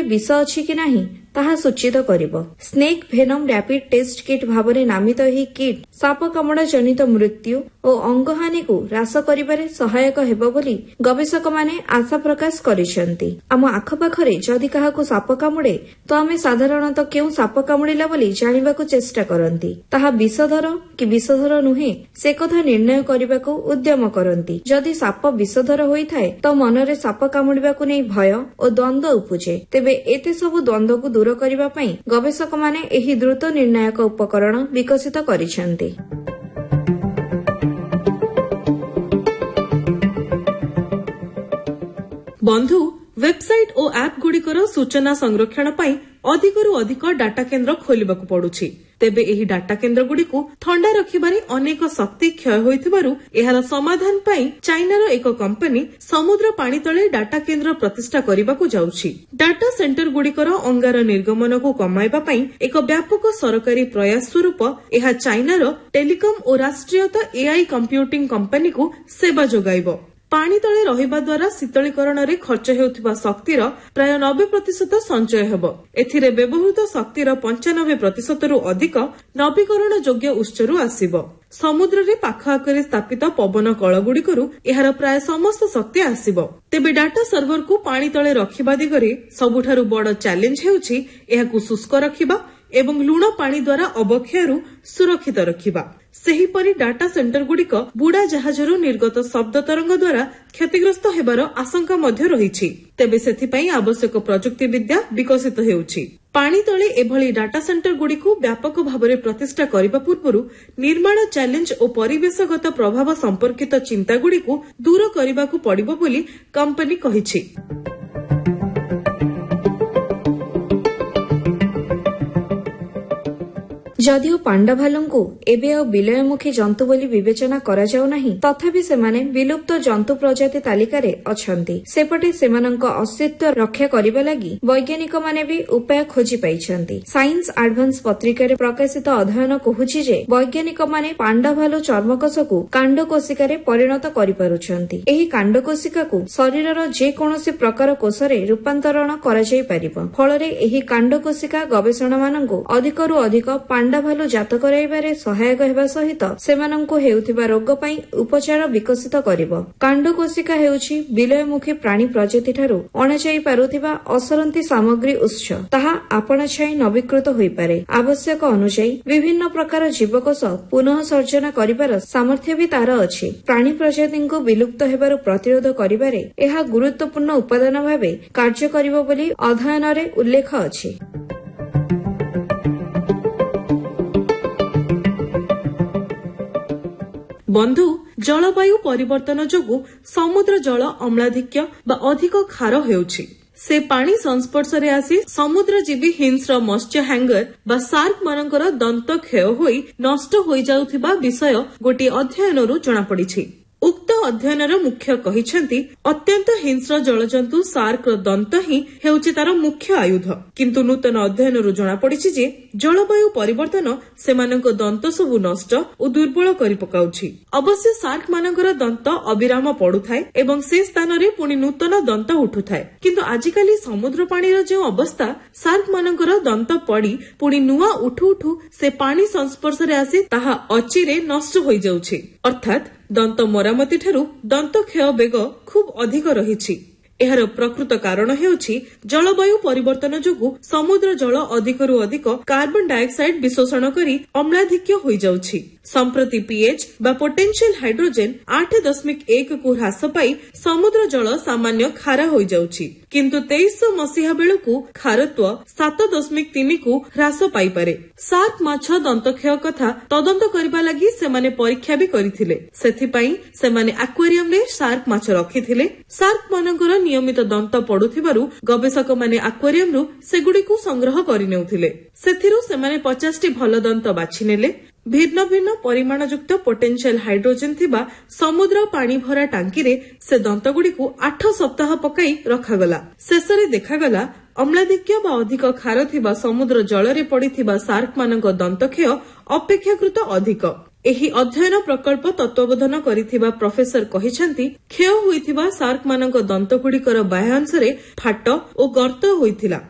ସାପରେ ବିଷ ଅଛି କି ନାହିଁ ତାହା ସୂଚିତ କରିବ। Snake venom rapid test kit ଭାବରେ ନାମିତ ଏହି କିଟ୍ ସାପ କାମୁଡା ଜନିତ ମୃତ୍ୟୁ ଓ ଅଙ୍ଗହାନିକୁ ହ୍ରାସ କରିବାରେ ସହାୟକ ହେବ ବୋଲି ଗବେଷକମାନେ ଆଶା ପ୍ରକାଶ କରିଛନ୍ତି। ଆମ ଆଖପାଖରେ ଯଦି କାହାକୁ ସାପ କାମୁଡେ ତ ଆମେ ସାଧାରଣତଃ କେଉଁ ସାପ କାମୁଡିଲା ବୋଲି ଜାଣିବାକୁ ଚେଷ୍ଟା କରନ୍ତି। ତାହା ବିଷଧର କି ବିଷଧର ନୁହେଁ ସେ କଥା ନିର୍ଣ୍ଣୟ କରିବାକୁ ଉଦ୍ୟମ କରନ୍ତି। ଯଦି ସାପ ବିଷଧର ହୋଇଥାଏ ତ ମନରେ ସାପ କାମୁଡିବାକୁ ନେଇ ଭୟ ଓ ଦ୍ୱନ୍ଦ୍ୱ ଉପୁଜେ। ତେବେ ଏତେ ସବୁ ଦ୍ୱନ୍ଦ୍ୱକୁ ଦୂର କରିବା ପାଇଁ ଗବେଷକମାନେ ଏହି ଦ୍ରୁତ ନିର୍ଣ୍ଣାୟକ ଉପକରଣ ବିକଶିତ କରିଛନ୍ତି। ବନ୍ଧୁ, ୱେବସାଇଟ୍ ଓ ଆପ୍ ଗୁଡ଼ିକର ସୂଚନା ସଂରକ୍ଷଣ ପାଇଁ ଅଧିକରୁ ଅଧିକ ଡାଟା କେନ୍ଦ୍ର ଖୋଲିବାକୁ ପଡୁଛି। ତେବେ ଏହି ଡାଟା କେନ୍ଦ୍ରଗୁଡ଼ିକୁ ଥଣ୍ଡା ରଖିବାରେ ଅନେକ ଶକ୍ତି କ୍ଷୟ ହୋଇଥିବାରୁ ଏହାର ସମାଧାନ ପାଇଁ ଚାଇନାର ଏକ କମ୍ପାନୀ ସମୁଦ୍ର ପାଣି ତଳେ ଡାଟା କେନ୍ଦ୍ର ପ୍ରତିଷ୍ଠା କରିବାକୁ ଯାଉଛି। ଡାଟା ସେଣ୍ଟରଗୁଡ଼ିକର ଅଙ୍ଗାର ନିର୍ଗମନକୁ କମାଇବା ପାଇଁ ଏକ ବ୍ୟାପକ ସରକାରୀ ପ୍ରୟାସ ସ୍ୱରୂପ ଏହା ଚାଇନାର ଟେଲିକମ୍ ଓ ରାଷ୍ଟ୍ରୀୟତା ଏଆଇ କମ୍ପ୍ୟୁଟିଂ କମ୍ପାନୀକୁ ସେବା ଯୋଗାଇବ। ପାଣି ତଳେ ରହିବା ଦ୍ୱାରା ଶୀତଳୀକରଣରେ ଖର୍ଚ୍ଚ ହେଉଥିବା ଶକ୍ତିର ପ୍ରାୟ 90% ସଞ୍ଚୟ ହେବ। ଏଥିରେ ବ୍ୟବହୃତ ଶକ୍ତିର 95%ରୁ ଅଧିକ ନବୀକରଣ ଯୋଗ୍ୟ ଉତ୍ସରୁ ଆସିବ। ସମୁଦ୍ରରେ ପାଖ ଆଖରେ ସ୍ଥାପିତ ପବନ କଳଗୁଡ଼ିକରୁ ଏହାର ପ୍ରାୟ ସମସ୍ତ ଶକ୍ତି ଆସିବ। ତେବେ ଡାଟା ସର୍ଭରକୁ ପାଣି ତଳେ ରଖିବା ଦିଗରେ ସବୁଠାରୁ ବଡ଼ ଚ୍ୟାଲେଞ୍ଜ ହେଉଛି ଏହାକୁ ଶୁଷ୍କ ରଖିବା ଏବଂ ଲୁଣ ପାଣି ଦ୍ୱାରା ଅବକ୍ଷୟରୁ ସୁରକ୍ଷିତ ରଖିବା। ସେହିପରି ଡାଟା ସେଣ୍ଟରଗୁଡ଼ିକ ବୁଡ଼ା ଜାହାଜରୁ ନିର୍ଗତ ଶବ୍ଦ ତରଙ୍ଗ ଦ୍ୱାରା କ୍ଷତିଗ୍ରସ୍ତ ହେବାର ଆଶଙ୍କା ମଧ୍ୟ ରହିଛି। ତେବେ ସେଥିପାଇଁ ଆବଶ୍ୟକ ପ୍ରଯୁକ୍ତି ବିଦ୍ୟା ବିକଶିତ ହେଉଛି। ପାଣି ତଳେ ଏଭଳି ଡାଟା ସେଣ୍ଟରଗୁଡ଼ିକୁ ବ୍ୟାପକ ଭାବରେ ପ୍ରତିଷ୍ଠା କରିବା ପୂର୍ବରୁ ନିର୍ମାଣ ଚ୍ୟାଲେଞ୍ଜ ଓ ପରିବେଶଗତ ପ୍ରଭାବ ସମ୍ପର୍କିତ ଚିନ୍ତାଗୁଡ଼ିକୁ ଦୂର କରିବାକୁ ପଡ଼ିବ ବୋଲି କମ୍ପାନୀ କହିଛି। ଯଦିଓ ପାଣ୍ଡା ଭାଲୁଙ୍କୁ ଏବେ ଆଉ ବିଲୟମୁଖୀ ଜନ୍ତୁ ବୋଲି ବିବେଚନା କରାଯାଉ ନାହିଁ, ତଥାପି ସେମାନେ ବିଲୁପ୍ତ ଜନ୍ତୁ ପ୍ରଜାତି ତାଲିକାରେ ଅଛନ୍ତି। ସେପଟେ ସେମାନଙ୍କ ଅସ୍ତିତ୍ୱ ରକ୍ଷା କରିବା ଲାଗି ବୈଜ୍ଞାନିକମାନେ ବି ଉପାୟ ଖୋଜି ପାଇଛନ୍ତି। ସାଇନ୍ସ ଆଡଭାନ୍ସ ପତ୍ରିକାରେ ପ୍ରକାଶିତ ଅଧ୍ୟୟନ କହୁଛି ଯେ ବୈଜ୍ଞାନିକମାନେ ପାଣ୍ଡା ଭାଲୁ ଚର୍ମକୋଷକୁ କାଣ୍ଡକୋଷିକାରେ ପରିଣତ କରିପାରୁଛନ୍ତି। ଏହି କାଣ୍ଡକୋଷିକାକୁ ଶରୀରର ଯେକୌଣସି ପ୍ରକାର କୋଷରେ ରୂପାନ୍ତରଣ କରାଯାଇପାରିବ। ଫଳରେ ଏହି କାଣ୍ଡକୋଷିକା ଗବେଷଣାମାନଙ୍କୁ ଅଧିକରୁ ଅଧିକ ପାଣ୍ଡା ଭାଲୁ ଜାତ କରାଇବାରେ ସହାୟକ ହେବା ସହିତ ସେମାନଙ୍କୁ ହେଉଥିବା ରୋଗ ପାଇଁ ଉପଚାର ବିକଶିତ କରିବ। କାଣ୍ଡକୋଷିକା ହେଉଛି ବିଲୟମୁଖୀ ପ୍ରାଣୀ ପ୍ରଜାତିଠାରୁ ଅଣାଯାଇ ପାରୁଥିବା ଅସରନ୍ତି ସାମଗ୍ରୀ ଉତ୍ସ। ତାହା ଆପଣାଛାଏଁ ନବୀକୃତ ହୋଇପାରେ। ଆବଶ୍ୟକ ଅନୁଯାୟୀ ବିଭିନ୍ନ ପ୍ରକାର ଜୀବକୋଷ ପୁନଃ ସର୍ଜନା କରିବାର ସାମର୍ଥ୍ୟ ବି ତାର ଅଛି। ପ୍ରାଣୀ ପ୍ରଜାତିଙ୍କୁ ବିଲୁପ୍ତ ହେବାରୁ ପ୍ରତିରୋଧ କରିବାରେ ଏହା ଗୁରୁତ୍ୱପୂର୍ଣ୍ଣ ଉପାଦାନ ଭାବେ କାର୍ଯ୍ୟ କରିବ ବୋଲି ଅଧ୍ୟୟନରେ ଉଲ୍ଲେଖ ଅଛି। ବନ୍ଧୁ, ଜଳବାୟୁ ପରିବର୍ତ୍ତନ ଯୋଗୁଁ ସମୁଦ୍ର ଜଳ ଅମ୍ଳାଧିକ୍ୟ ବା ଅଧିକ ଖାର ହେଉଛି। ସେ ପାଣି ସଂସ୍ପର୍ଶରେ ଆସି ସମୁଦ୍ରଜୀବୀ ହିଂସ୍ର ମତ୍ସ୍ୟ ହ୍ୟାଙ୍ଗର ବା ସାର୍କ ମାନଙ୍କର ଦନ୍ତ କ୍ଷୟ ହୋଇ ନଷ୍ଟ ହୋଇଯାଉଥିବା ବିଷୟ ଗୋଟିଏ ଅଧ୍ୟୟନରୁ ଜଣାପଡ଼ିଛି। ଉକ୍ତ ଅଧ୍ୟୟନର ମୁଖ୍ୟ କହିଛନ୍ତି ଅତ୍ୟନ୍ତ ହିଂସ୍ର ଜଳଜନ୍ତୁ ସାର୍କର ଦନ୍ତ ହିଁ ହେଉଛି ତାର ମୁଖ୍ୟ ଆୟୁଧ। କିନ୍ତୁ ନୂତନ ଅଧ୍ୟୟନରୁ ଜଣାପଡ଼ିଛି ଯେ ଜଳବାୟୁ ପରିବର୍ତ୍ତନ ସେମାନଙ୍କ ଦନ୍ତ ସବୁ ନଷ୍ଟ ଓ ଦୁର୍ବଳ କରି ପକାଉଛି। ଅବଶ୍ୟ ସାର୍କ ମାନଙ୍କର ଦନ୍ତ ଅବିରାମ ପଡୁଥାଏ ଏବଂ ସେ ସ୍ଥାନରେ ପୁଣି ନୂତନ ଦନ୍ତ ଉଠୁଥାଏ। କିନ୍ତୁ ଆଜିକାଲି ସମୁଦ୍ର ପାଣିର ଯେଉଁ ଅବସ୍ଥା, ସାର୍କ ମାନଙ୍କର ଦନ୍ତ ପଡ଼ି ପୁଣି ନୂଆ ଉଠୁ ଉଠୁ ସେ ପାଣି ସଂସ୍ପର୍ଶରେ ଆସି ତାହା ଅଚିରେ ନଷ୍ଟ ହୋଇଯାଉଛି। ଅର୍ଥାତ୍ ଦନ୍ତ ମରାମତି ଠାରୁ ଦନ୍ତ କ୍ଷୟ ବେଗ ଖୁବ୍ ଅଧିକ ରହିଛି। ଏହାର ପ୍ରକୃତ କାରଣ ହେଉଛି ଜଳବାୟୁ ପରିବର୍ତ୍ତନ ଯୋଗୁଁ ସମୁଦ୍ର ଜଳ ଅଧିକରୁ ଅଧିକ କାର୍ବନ ଡାଇଅକ୍ସାଇଡ୍ ବିଶୋଷଣ କରି ଅମ୍ଳାଧିକ୍ୟ ହୋଇଯାଉଛି। ସମ୍ପ୍ରତି ପିଏଚ୍ ବା ପୋଟେନ୍ସିଆଲ ହାଇଡ୍ରୋଜେନ୍ 8.1କୁ ହ୍ରାସ ପାଇ ସମୁଦ୍ର ଜଳ ସାମାନ୍ୟ ଖାରା ହୋଇଯାଉଛି। କିନ୍ତୁ 2300 ମସିହା ବେଳକୁ ଖାରତ୍ୱ 7.3କୁ ହ୍ରାସ ପାଇପାରେ। ସାର୍କ ମାଛ ଦନ୍ତକ୍ଷୟ କଥା ତଦନ୍ତ କରିବା ଲାଗି ସେମାନେ ପରୀକ୍ଷା ବି କରିଥିଲେ। ସେଥିପାଇଁ ସେମାନେ ଆକ୍ୱାରିୟମରେ ସାର୍କ ମାଛ ରଖିଥିଲେ। ସାର୍କ ମାନଙ୍କର ନିୟମିତ ଦନ୍ତ ପଡୁଥିବାରୁ ଗବେଷକମାନେ ଆକ୍ୱାରିୟମରୁ ସେଗୁଡ଼ିକୁ ସଂଗ୍ରହ କରିନେଉଥିଲେ। ସେଥିରୁ ସେମାନେ 50ଟି ଭଲ ଦନ୍ତ ବାଛିନେଲେ। ଭିନ୍ନ ଭିନ୍ନ ପରିମାଣଯୁକ୍ତ ପୋଟେନ୍ସିଆଲ ହାଇଡ୍ରୋଜେନ୍ ଥିବା ସମୁଦ୍ର ପାଣି ଭରା ଟାଙ୍କିରେ ସେ ଦନ୍ତଗୁଡ଼ିକୁ 8 ସପ୍ତାହ ପକାଇ ରଖାଗଲା। ଶେଷରେ ଦେଖାଗଲା ଅମ୍ଳାଧିକ୍ୟ ବା ଅଧିକ ଖାର ଥିବା ସମୁଦ୍ର ଜଳରେ ପଡ଼ିଥିବା ସାର୍କ ମାନଙ୍କ ଦନ୍ତକ୍ଷୟ ଅପେକ୍ଷାକୃତ ଅଧିକ। ଏହି ଅଧ୍ୟୟନ ପ୍ରକଳ୍ପ ତତ୍ତ୍ୱାବଧାନ କରିଥିବା ପ୍ରଫେସର କହିଛନ୍ତି କ୍ଷୟ ହୋଇଥିବା ସାର୍କ ମାନଙ୍କ ଦନ୍ତଗୁଡ଼ିକର ବାହ୍ୟାଂଶରେ ଫାଟ ଓ ଗର୍ତ୍ତ ହୋଇଥିଲା।